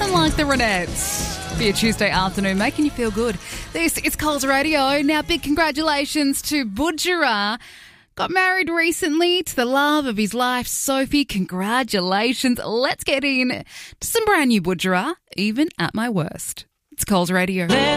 Sound like the Ronettes for your Tuesday afternoon, making you feel good. This is Coles Radio. Now, big congratulations to Budjerah. Got married recently to the love of his life, Sophie. Congratulations. Let's get in to some brand new Budjerah, even at my worst. It's Coles Radio.